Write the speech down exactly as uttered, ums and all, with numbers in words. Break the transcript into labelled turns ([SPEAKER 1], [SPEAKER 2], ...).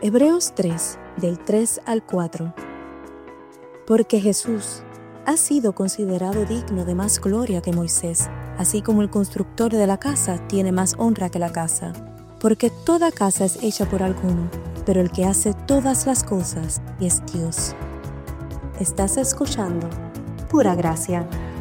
[SPEAKER 1] Hebreos tres, del tres al cuatro. Porque Jesús ha sido considerado digno de más gloria que Moisés, así como el constructor de la casa tiene más honra que la casa. Porque toda casa es hecha por alguno, pero el que hace todas las cosas es Dios. Estás escuchando Pura Gracia.